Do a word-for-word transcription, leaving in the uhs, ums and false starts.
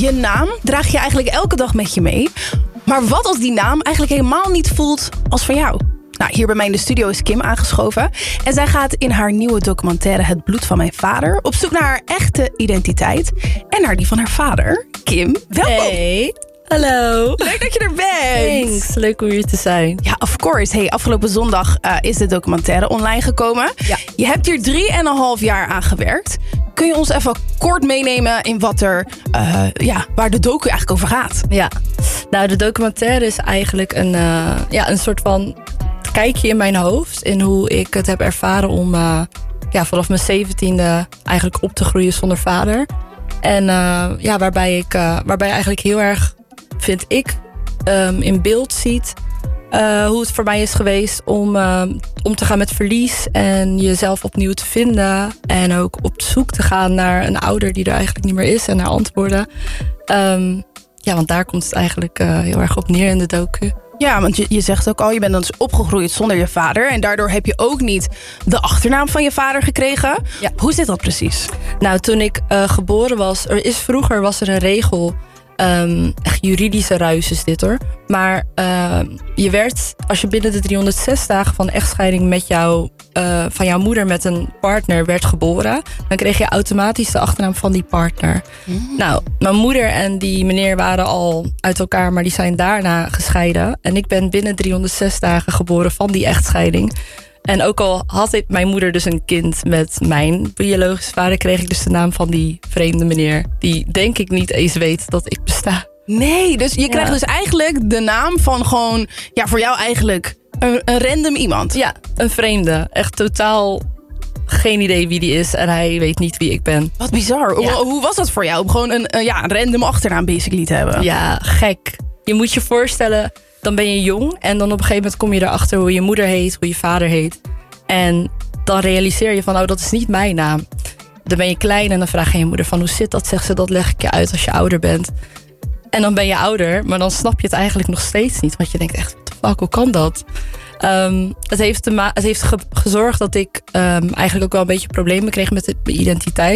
je naam draag je eigenlijk elke dag met je mee. Maar wat als die naam eigenlijk helemaal niet voelt als van jou? Nou, hier bij mij in de studio is Kim aangeschoven. En zij gaat in haar nieuwe documentaire Het bloed van mijn vader op zoek naar haar echte identiteit. En naar die van haar vader. Kim, welkom. Hey, hallo. Leuk dat je er bent. Thanks, leuk om hier te zijn. Ja, of course. Hey, afgelopen zondag uh, is de documentaire online gekomen. Ja. Je hebt hier drieënhalf jaar aan gewerkt. Kun je ons even kort meenemen in wat er, uh, ja, waar de docu eigenlijk over gaat? Ja, nou de documentaire is eigenlijk een, uh, ja, een soort van kijkje in mijn hoofd. In hoe ik het heb ervaren om uh, ja, vanaf mijn zeventiende eigenlijk op te groeien zonder vader. En uh, ja, waarbij ik uh, waarbij eigenlijk heel erg, vind ik, um, in beeld ziet uh, hoe het voor mij is geweest om, uh, om te gaan met verlies en jezelf opnieuw te vinden. En ook op zoek te gaan naar een ouder die er eigenlijk niet meer is en naar antwoorden. Um, ja, want daar komt het eigenlijk uh, heel erg op neer in de docu. Ja, want je, je zegt ook al, je bent dan dus opgegroeid zonder je vader. En daardoor heb je ook niet de achternaam van je vader gekregen. Ja. Hoe zit dat precies? Nou, toen ik uh, geboren was, er is vroeger was er een regel. Um, echt juridische ruis is dit hoor. Maar uh, je werd, als je binnen de driehonderdzes dagen van echtscheiding met jou, uh, van jouw moeder met een partner werd geboren, dan kreeg je automatisch de achternaam van die partner. Mm. Nou, mijn moeder en die meneer waren al uit elkaar, maar die zijn daarna gescheiden. En ik ben binnen driehonderdzes dagen geboren van die echtscheiding. En ook al had ik, mijn moeder dus een kind met mijn biologische vader, kreeg ik dus de naam van die vreemde meneer, die denk ik niet eens weet dat ik besta. Nee, dus je ja. krijgt dus eigenlijk de naam van gewoon, ja, voor jou eigenlijk een, een random iemand. Ja, een vreemde. Echt totaal geen idee wie die is en hij weet niet wie ik ben. Wat bizar. Ja. Hoe, hoe was dat voor jou om gewoon een, een, ja, een random achternaam basically te hebben? Ja, gek. Je moet je voorstellen, dan ben je jong en dan op een gegeven moment kom je erachter hoe je moeder heet, hoe je vader heet. En dan realiseer je van, oh, dat is niet mijn naam. Dan ben je klein en dan vraag je je moeder van, hoe zit dat? Zegt ze, dat leg ik je uit als je ouder bent. En dan ben je ouder, maar dan snap je het eigenlijk nog steeds niet. Want je denkt echt, what the fuck, hoe kan dat? Um, het heeft, te ma- het heeft ge- gezorgd dat ik um, eigenlijk ook wel een beetje problemen kreeg met de identiteit.